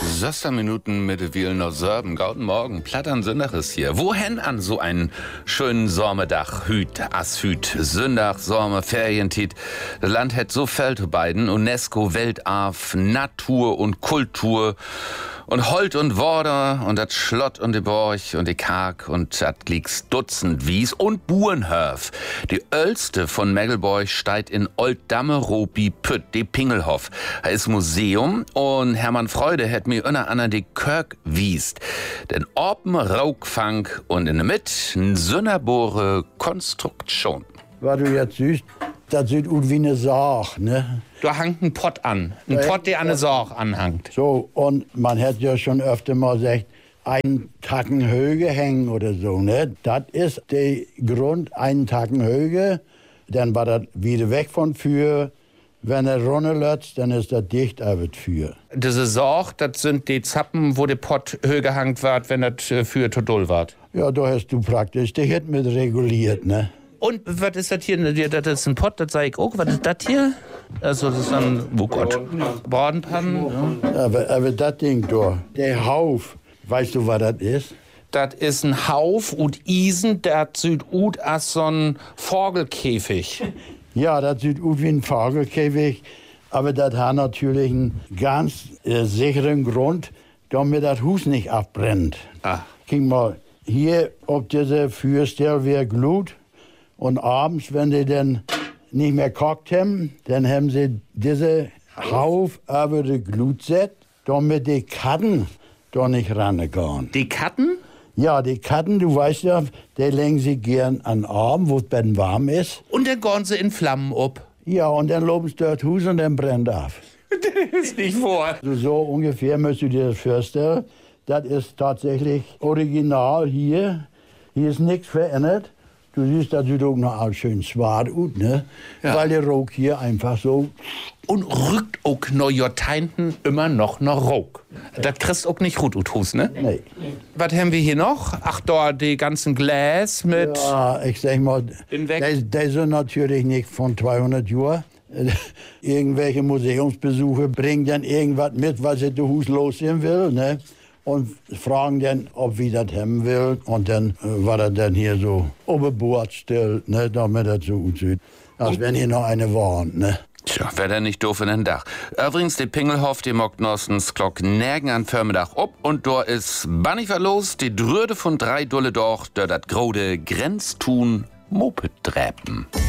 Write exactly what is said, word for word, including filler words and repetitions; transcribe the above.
sechzehn Minuten mit Wielner Sörben. Guten Morgen, Plattern Sündach ist hier. Wohin an so einen schönen Sommerdach? Hüt, as Hüt, Sündach, Sommer, Ferientit. Das Land hat so Feld beiden, UNESCO, Weltarf, Natur und Kultur. Und Holt und Worder und dat Schlott und de Borch und de Karg und dat liegts Dutzend Wies und Burenhöf. Die Ölste von Meggelborch steigt in Olddamme Ropi Pütt, de Pingelhof. Da ist Museum und Hermann Freude hat mir unter anderem de Kirk wiest. Den Orpen Raukfang und in der Mitte n Sünnerbore Konstruktion. Was du jetzt siehst, das sieht aus wie eine Sarg, ne? Da hangt ein Pott an. Ein Pott, der an eine Sarg anhangt. So, und man hat ja schon öfter mal gesagt, einen Tacken Höhe hängen oder so, ne? Das ist der Grund, einen Tacken Höhe. Dann war das wieder weg von Für. Wenn er runterlässt, dann ist das dicht über Für. Diese Sarg, das sind die Zappen, wo der Pott höher gehangt wird, wenn das für zu doll wird. Ja, da hast du praktisch die Hit mit reguliert, ne? Und was ist das hier? Das ist ein Pott, das sag ich auch. Was ist das hier? Also das ist dann, oh Gott, Bordenpannen. Ja. Aber, aber das Ding da, der Hauf, weißt du, was das ist? Das ist ein Hauf und Isen, das sieht aus als so ein Vogelkäfig. Ja, das sieht aus wie ein Vogelkäfig, aber das hat natürlich einen ganz äh, sicheren Grund, damit das Haus nicht abbrennt. Ah. Guck mal, hier auf dieser Fürstelle wird Glut. Und abends, wenn die dann nicht mehr kocht haben, dann haben sie diese Hauf über die Glut gesetzt, damit die Katten da nicht rangehen. Die Katten? Ja, die Katten, du weißt ja, die legen sie gern an den Arm, wo es dann warm ist. Und dann gehen sie in Flammen ab. Ja, und dann loben sie dort Haus und dann brennt auf. Das ist nicht vor. So, so ungefähr müsst du dir das vorstellen. Das ist tatsächlich original hier. Hier ist nichts verändert. Du siehst, das sieht auch noch auch schön zwart aus, ne? Ja. Weil der Rauch hier einfach so... Und rückt auch noch Jahrzehnten immer noch nach Rauch. Das kriegst auch nicht gut aus, ne? Nee. Was haben wir hier noch? Ach, da die ganzen Gläs mit... Ja, ich sag mal, In weg. die, die sind natürlich nicht von zweihundert Jahren. Irgendwelche Museumsbesucher bringen dann irgendwas mit, was sie zu Hause losgehen will, ne? Und fragen dann, ob wir das haben will. Und dann äh, war das dann hier so oberbord still, ne, damit das so aussieht. Als wenn hier noch eine wohnt, ne. Tja, wär der nicht doof in den Dach. Übrigens, die Pingelhof, die mockt nostens Glock närgen an Förmiddag ob. Und da ist Bannifer los, die Dröde von drei Dulle doch, der dat grode Grenztun Moped dräpen.